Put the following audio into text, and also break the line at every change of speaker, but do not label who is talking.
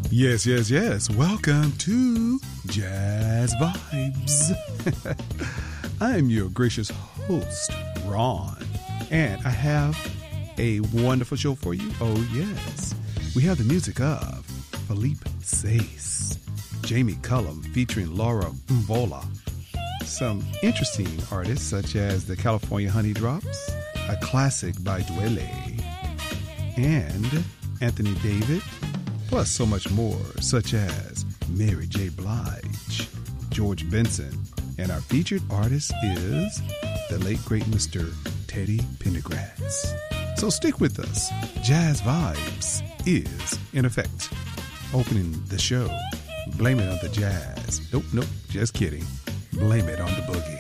Yes, yes, yes. Welcome to Jazz Vibes. I'm your gracious host, Ron, and I have a wonderful show for you. Oh, yes. We have the music of Philippe Sace, Jamie Cullum featuring Laura Mvola, some interesting artists such as the California Honey Drops, a classic by Dwele, and Anthony David, plus so much more, such as Mary J. Blige, George Benson, and our featured artist is the late great Mr. Teddy Pendergrass. So stick with us. Jazz Vibes is in effect. Opening the show, blame it on the jazz. Nope, just kidding. Blame it on the boogie.